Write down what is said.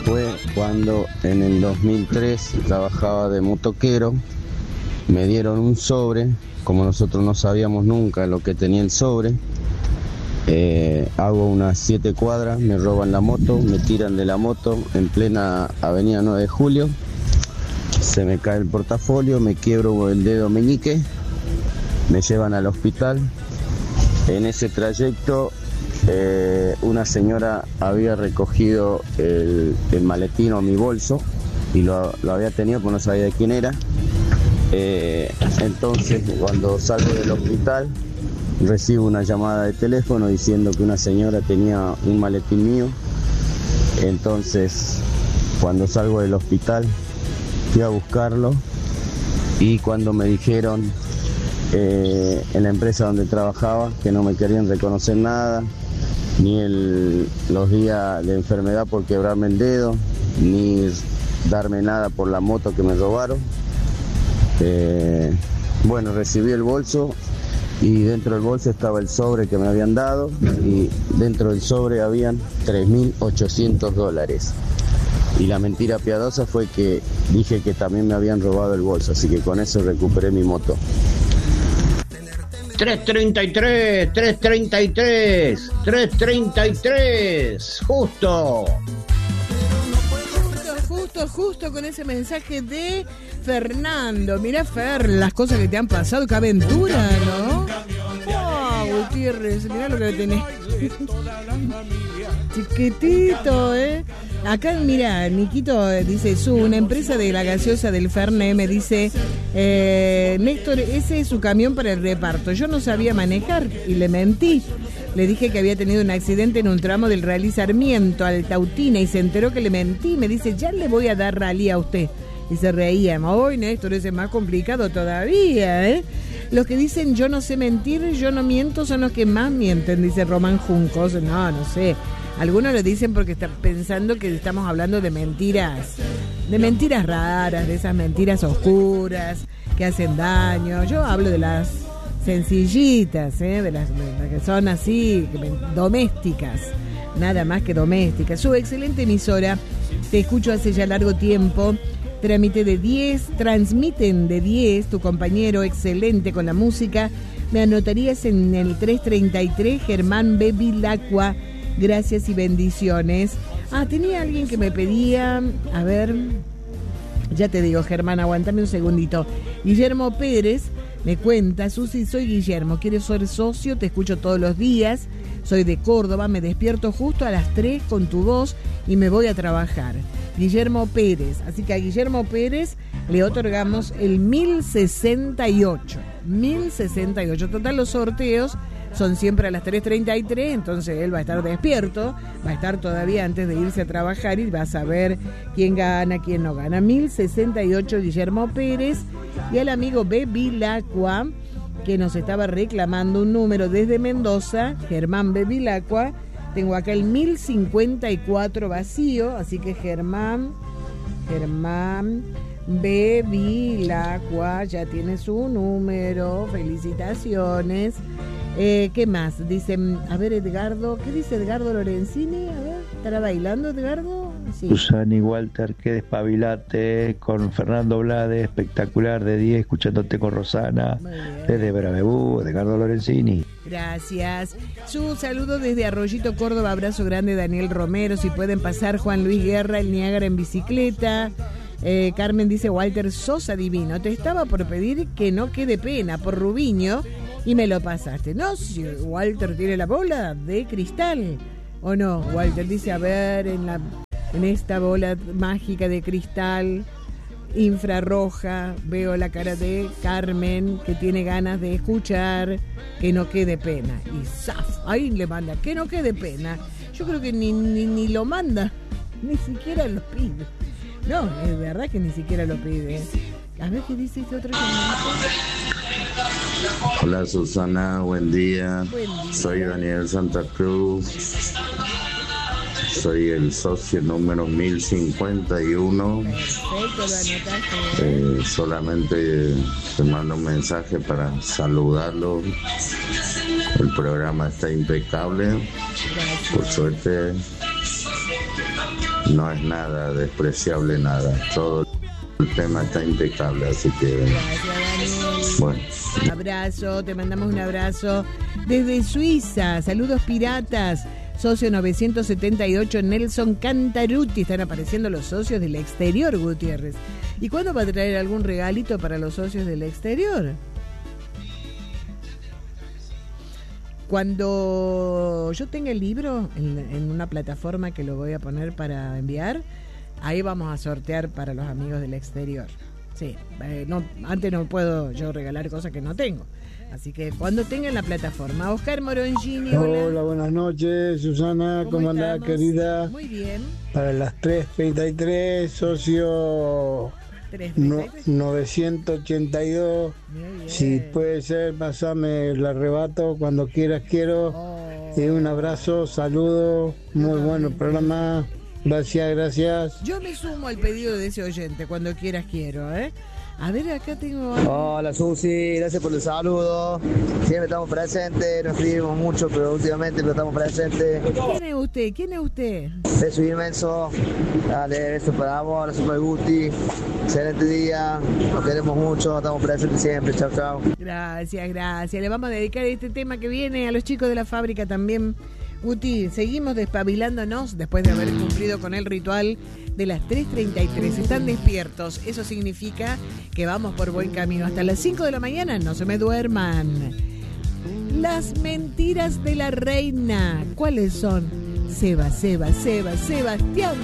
fue cuando en el 2003 trabajaba de motoquero. Me dieron un sobre, como nosotros no sabíamos nunca lo que tenía el sobre. Hago unas 7 cuadras, me roban la moto, me tiran de la moto en plena avenida 9 de Julio. Se me cae el portafolio, me quiebro el dedo meñique, me llevan al hospital. En ese trayecto una señora había recogido el maletín o mi bolso y lo había tenido, pero no sabía de quién era. Entonces cuando salgo del hospital recibo una llamada de teléfono diciendo que una señora tenía un maletín mío. Entonces cuando salgo del hospital fui a buscarlo y cuando me dijeron en la empresa donde trabajaba que no me querían reconocer nada, ni los días de enfermedad por quebrarme el dedo, ni darme nada por la moto que me robaron. Bueno, recibí el bolso y dentro del bolso estaba el sobre que me habían dado y dentro del sobre habían $3.800. Y la mentira piadosa fue que dije que también me habían robado el bolso, así que con eso recuperé mi moto. 333, justo con ese mensaje de Fernando. Mirá, Fer, las cosas que te han pasado, qué aventura, ¿no? ¡Wow, Gutiérrez! Mirá lo que tenés. Chiquitito, Acá, mira, Niquito dice, una empresa de la gaseosa del Fernet me dice, Néstor, ese es su camión para el reparto. Yo no sabía manejar y le mentí. Le dije que había tenido un accidente en un tramo del Rally Sarmiento, Altautina, y se enteró que le mentí. Me dice, ya le voy a dar rally a usted. Y se reía. Hoy, Néstor, ese es más complicado todavía, Los que dicen yo no sé mentir, yo no miento, son los que más mienten, dice Román Juncos. No sé. Algunos lo dicen porque están pensando que estamos hablando de mentiras raras, de esas mentiras oscuras que hacen daño. Yo hablo de las sencillitas, de las que son así, domésticas, nada más que domésticas. Su excelente emisora, te escucho hace ya largo tiempo. Transmiten de 10, tu compañero excelente con la música. Me anotarías en el 333, Germán B. Vilacqua. Gracias y bendiciones. Tenía alguien que me pedía, a ver, ya te digo, Germán, aguántame un segundito. Guillermo Pérez me cuenta, Susi, soy Guillermo, ¿quieres ser socio? Te escucho todos los días, soy de Córdoba, me despierto justo a las 3 con tu voz y me voy a trabajar. Guillermo Pérez, así que a Guillermo Pérez le otorgamos el 1068. Total, los sorteos son siempre a las 3:33, entonces él va a estar despierto, va a estar todavía antes de irse a trabajar y va a saber quién gana, quién no gana. 1068 Guillermo Pérez, y al amigo B. Vilacqua, que nos estaba reclamando un número desde Mendoza, Germán B. Vilacqua. Tengo acá el 1054 vacío, así que Germán B. Vilacqua ya tiene su número, felicitaciones. ¿Qué más? Dicen, a ver, Edgardo, ¿qué dice Edgardo Lorenzini? A ver, ¿estará bailando Edgardo? Sí. Susana y Walter, qué despabilate, con Fernando Blade, espectacular, de 10, escuchándote con Rosana, desde Bravebú, Edgardo Lorenzini. Gracias. Su saludo desde Arroyito, Córdoba, abrazo grande, Daniel Romero, si pueden pasar, Juan Luis Guerra, el Niágara en bicicleta. Carmen dice, Walter, sos adivino, te estaba por pedir que no quede pena por Rubiño y me lo pasaste. No, si Walter tiene la bola de cristal, ¿o no? Walter dice, a ver, en esta bola mágica de cristal infrarroja veo la cara de Carmen, que tiene ganas de escuchar que no quede pena. Y ¡zaf! Ahí le manda, que no quede pena. Yo creo que ni lo manda, ni siquiera lo pide. No, es verdad que ni siquiera lo pide. A ver qué dice este otro. Hola Susana, buen día. Soy Daniel Santa Cruz. Soy el socio número 1051. Solamente te mando un mensaje para saludarlo. El programa está impecable. Por suerte no es nada despreciable, nada. Todo el tema está impecable, así que Gracias, Daniel. bueno. Abrazo, te mandamos un abrazo desde Suiza. Saludos piratas. Socio 978 Nelson Cantaruti. Están apareciendo los socios del exterior, Gutiérrez. ¿Y cuándo va a traer algún regalito para los socios del exterior? Cuando yo tenga el libro en una plataforma que lo voy a poner para enviar, ahí vamos a sortear para los amigos del exterior. Sí, antes no puedo yo regalar cosas que no tengo. Así que cuando tengan la plataforma. Oscar Morongini, hola. Hola, buenas noches, Susana, ¿cómo andás, querida? Muy bien. Para las 3:33, socio 982. Si puede ser, pasame el arrebato cuando quieras, quiero. Un abrazo, saludo, muy bueno el programa. Gracias. Yo me sumo al pedido de ese oyente, cuando quieras quiero, ¿eh? A ver, acá tengo... Hola Susi, gracias por el saludo. Siempre estamos presentes, no escribimos mucho, pero últimamente no estamos presentes. ¿Quién es usted? Beso inmenso. Dale, beso para vos, abrazo para Guti. Excelente día, nos queremos mucho, estamos presentes siempre. Chao, chao. Gracias. Le vamos a dedicar este tema que viene a los chicos de la fábrica también. Guti, seguimos despabilándonos después de haber cumplido con el ritual de las 3:33. Están despiertos. Eso significa que vamos por buen camino. Hasta las 5 de la mañana, no se me duerman. Las mentiras de la reina. ¿Cuáles son? Sebastián